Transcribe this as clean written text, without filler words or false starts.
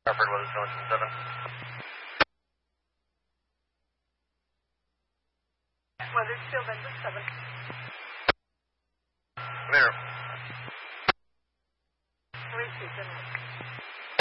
Crawford, Weathersfield 7. Weathersfield, engine 7. Come here. Receive,